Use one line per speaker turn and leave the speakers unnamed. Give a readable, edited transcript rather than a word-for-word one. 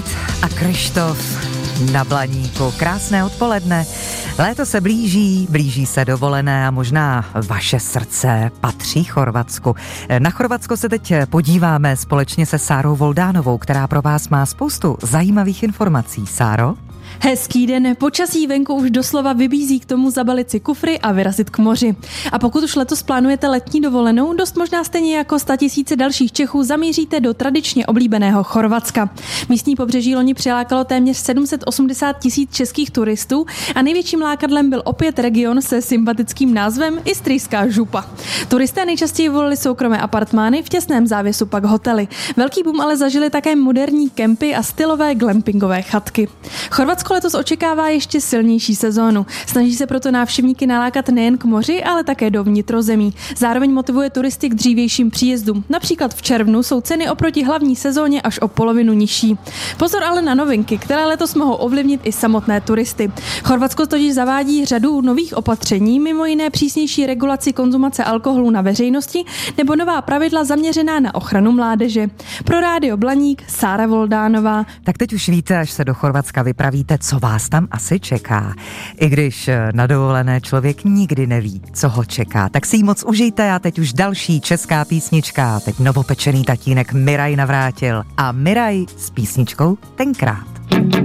Vít a Krištof na Blaníku. Krásné odpoledne. Léto se blíží se dovolené a možná vaše srdce patří Chorvatsku. Na Chorvatsko se teď podíváme společně se Sárou Voldánovou, která pro vás má spoustu zajímavých informací. Sáro?
Hezký den, počasí venku už doslova vybízí k tomu zabalit si kufry a vyrazit k moři. A pokud už letos plánujete letní dovolenou, dost možná stejně jako 100 000 dalších Čechů zamíříte do tradičně oblíbeného Chorvatska. Místní pobřeží loni přilákalo téměř 780 000 českých turistů a největším lákadlem byl opět region se sympatickým názvem Istrijská župa. Turisté nejčastěji volili soukromé apartmány, v těsném závěsu pak hotely. Velký boom ale zažili také moderní kempy a stylové glampingové chatky. Chorvatsko letos očekává ještě silnější sezónu. Snaží se proto návštěvníky nalákat nejen k moři, ale také do vnitrozemí. Zároveň motivuje turisty k dřívějším příjezdům. Například v červnu jsou ceny oproti hlavní sezóně až o polovinu nižší. Pozor ale na novinky, které letos mohou ovlivnit i samotné turisty. Chorvatsko totiž zavádí řadu nových opatření, mimo jiné přísnější regulaci konzumace alkoholu na veřejnosti nebo nová pravidla zaměřená na ochranu mládeže. Pro Rádio Blaník Sára Voldánová.
Tak teď už víte, až se do Chorvatska vypravíte, co vás tam asi čeká. I když na dovolené člověk nikdy neví, co ho čeká, tak si ji moc užijte a teď už další česká písnička. Teď novopečený tatínek Miraj navrátil a Miraj s písničkou Tenkrát.